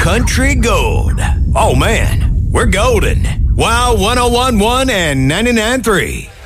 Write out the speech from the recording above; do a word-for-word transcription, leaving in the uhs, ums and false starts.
country gold. Oh man, we're golden. Wow, one oh one point one and ninety-nine point three.